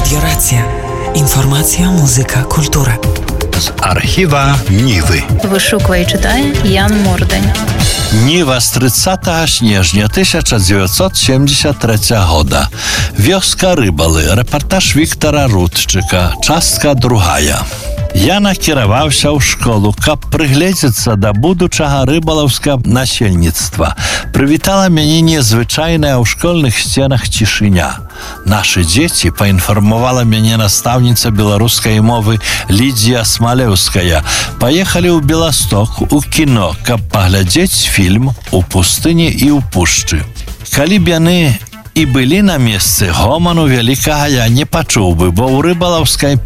Radio Racja. Informacja, muzyka, kultura. З архіва Ніви. Вишукує і читає Ян Мордень. Ніва з 30 снежня 1973 года. Вёска Рыбалы. Рэпартаж Віктора Рудчыка. Частка другая. Я накіраваўся ў школу, каб прыгледзецца да будучага рыбалаўскага насельніцтва. Прывітала мяне незвычайная ў школьных сценах цішыня. Нашы дзеці, паінфармавала мяне настаўніца беларускай мовы Лідзія Смалеўская, паехалі ў Беласток у кіно, каб паглядзець фільм «У пустыні і ў пушчы». Калі б яны і былі на месцы, гоману вялікага я не пачуў бы, бо ў рыбалаўскай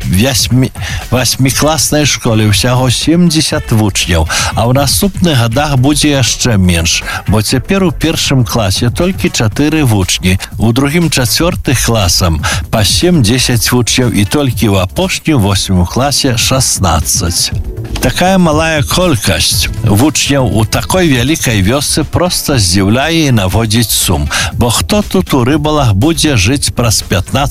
васьмікласнай школе ўсяго 70 вучняў, а ў наступных гадах будзе яшчэ менш, бо цяпер у першым класе толькі 4 вучні, у другім-4 класам па 7-10 вучняў і толькі ў апошнім 8 класе 16. Такая малая колькасць вучняў у такой вялікай вёсцы проста здзіўляе і наводзіць сум, бо хто тут у рыбалах будзе жыць праз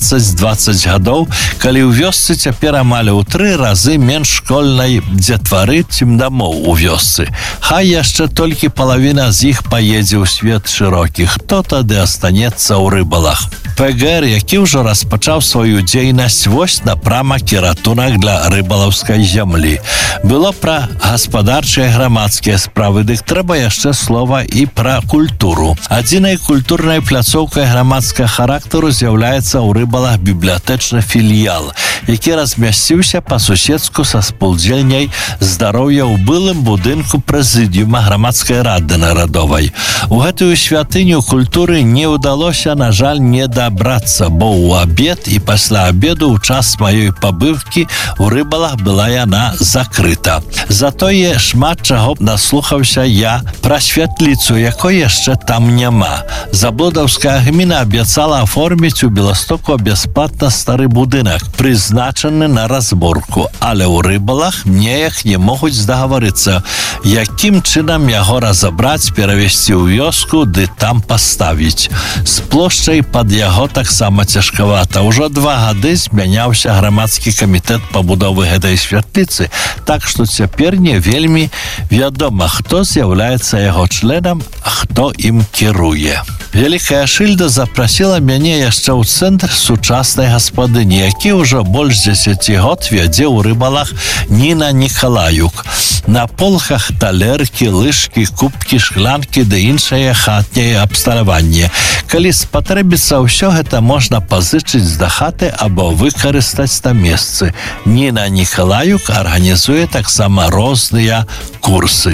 15-20 гадоў, калі ў вёсцы цяпер амаль у 3 разы менш школьнай дзетвары, чым дамоў у вёсцы. Хай яшчэ толькі палавіна з іх паедзе ў свет шырокі, хто тады астанецца ў рыбалах. ПГР, які ўжо распачаў сваю дзейнасць, вось напрамак і ратунак для рыбалаўскай зямлі. Было пра гаспадарчыя грамадскія справы, дык трэба яшчэ слова і пра культуру. Адзінай культурнай пляцоўкай грамадскага характару з'яўляецца ў рыбалах бібліятэчны філіял, які размясціўся па-суседску са спаўдзельняй здароўя ў былым будынку прэзідыума грамадскай рады нарадовай. У гэтую святыню культуры не ўдалося, на жаль, не дабрацца, бо ў абед і пасля абеду ў час маёй пабыўкі ў рыбалах была яна закрыта. Затое шмат чаго наслухаўся я пра святліцу, якой яшчэ там няма. Заблудаўская гміна абяцала аформіць у Беластоку бясплатна стары будынак, прызначаны на разборку, але ў рыбалах неяк не могуць дагаварыцца, якім чынам яго разабраць, перавесці ў вёску ды там паставіць. З плошчай пад яго таксама цяжкавата. Ужо 2 гады змяняўся грамадскі камітэт пабудовы гэтай святліцы, так што цяпер не вельмі вядома, хто з'яўляецца яго членам, а хто ім кіруе. Вялікая Шыльда запрасіла мяне яшчэ ў цэнтр сучаснай гаспадыні, які ўжо больш 10 год вядзе ў рыбалах Ніна Нікалаюк. На полках талеркі, лыжкі, кубкі, шклянкі ды іншае хатняе абсталяванне. Калі спатрэбіцца, ўсё гэта можна пазычыць з дахаты або выкарыстаць на месцы. Ніна Нікалаюк арганізуе таксама розныя курсы.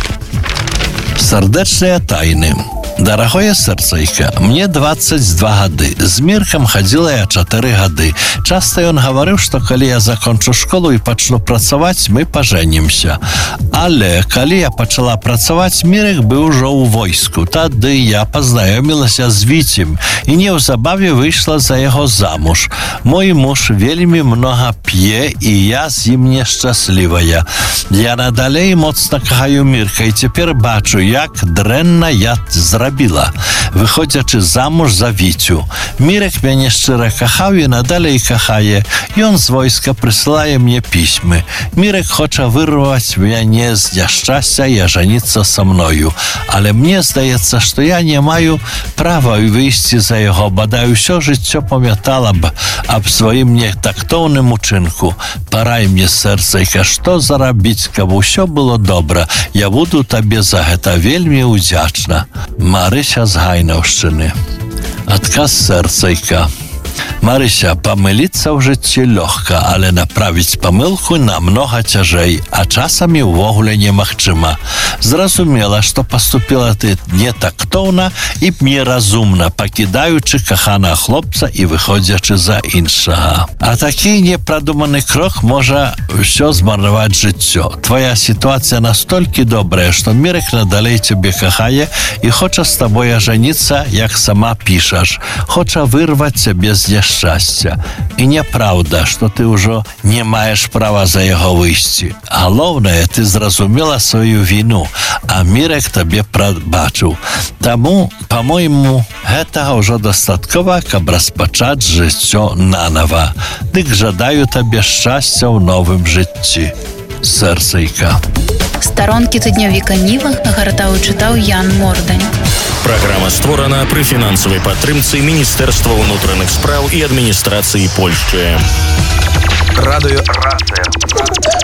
Сардэчныя тайны. Дарагое сэрцайка, мне 22 гады. З Міркам хадзіла я 4 гады. Часта ён гаварыў, што калі я закончу школу і пачну працаваць, мы пажэнімся. Але калі я пачала працаваць, Мірек быў ужо ў войску. Тады я пазнаёмілася з Віцем і неўзабаве выйшла за яго замуж. Мой муж вельмі многа п'е, і я з ім нешчаслівая. Я надалей моцна кахаю Мірка, і цяпер бачу, як дрэнна я зрабіла, выходзячы замуж за Віцю. Мірек мяне шчыра кахаў і надалей кахае. Ён з войска прысылае мне пісьмы. Мірек хоча вырваць мяне з няшчасця і ажаніцца са мною. Але мне здаецца, што я не маю права выйсці за яго, бадай усё жыццё памятала б аб сваім нетактоўным учынку. Парай мне, сэрцайка, што зарабіць, каб усё было добра. Я буду табе за гэта вельмі ўдзячна. Марыся з Гайнаўшчыны. Адказ сэрцайка. Марыся, памыліцца ў жыцці лёгка, але направіць памылку намнога цяжэй, а часамі ўвогуле немагчыма. Зразумела, што паступіла ты нетактоўна і неразумна, пакідаючы каханага хлопца і выходзячы за іншага. А такі непрадуманы крок можа ўсё змарнаваць жыццё. Твоя сітуацыя настолькі добрая, што Мірек надалей цябе кахае і хоча з табой ажаніцца, як сама пішаш. Хоча вырваць цябе з няшчасця. шчасця. І няправда, што ты ўжо не маеш права за яго выйсці. Галоўнае, ты зразумела сваю віну, а Мірек табе прабачыў. Таму, па-мойму, гэтага ўжо дастаткова, каб распачаць жыццё нанава. Дык жадаю табе шчасця ў новым жыцці. Сэрцайка. Старонкі тыднёвіка Ніва нагартаў і чытаў Ян Мордань. Праграма створана пры фінансавай падтрымцы Міністэрства ўнутраных спраў і адміністрацыі Польшчы. Радыё